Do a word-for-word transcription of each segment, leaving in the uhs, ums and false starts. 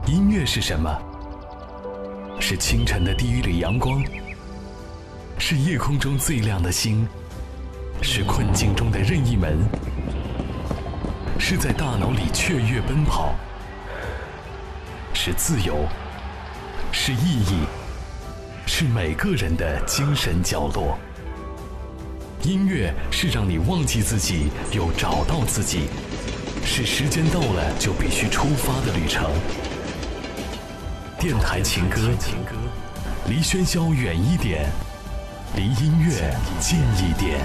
音乐是什么？是清晨的第一缕阳光，是夜空中最亮的星，是困境中的任意门，是在大脑里雀跃奔跑，是自由，是意义，是每个人的精神角落。音乐是让你忘记自己，又找到自己，是时间到了就必须出发的旅程。电台情歌，离喧嚣远一点，离音乐近一点。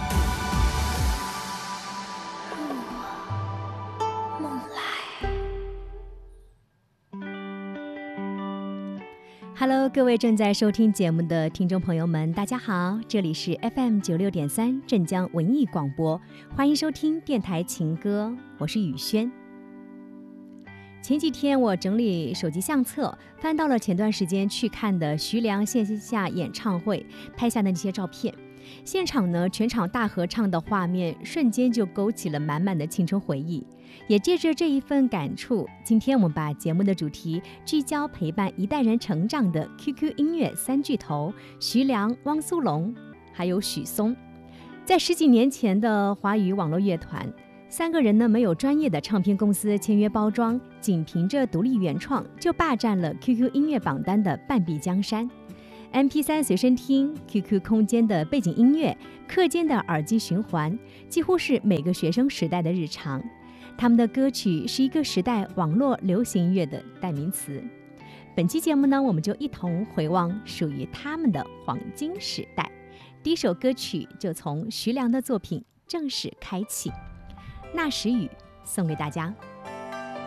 梦来。Hello， 各位正在收听节目的听众朋友们，大家好，这里是 F M 九六点三镇江文艺广播，欢迎收听电台情歌，我是雨轩。前几天我整理手机相册，翻到了前段时间去看的徐良线下演唱会拍下的那些照片。现场呢，全场大合唱的画面瞬间就勾起了满满的青春回忆。也借着这一份感触，今天我们把节目的主题聚焦陪伴一代人成长的 Q Q 音乐三巨头徐良、汪苏泷还有许嵩。在十几年前的华语网络乐团，三个人呢没有专业的唱片公司签约包装，仅凭着独立原创就霸占了 Q Q 音乐榜单的半壁江山。M P 三 随身听、Q Q 空间的背景音乐、课间的耳机循环，几乎是每个学生时代的日常。他们的歌曲是一个时代网络流行音乐的代名词。本期节目呢，我们就一同回望属于他们的黄金时代。第一首歌曲就从徐良的作品正式开启。那时雨送给大家。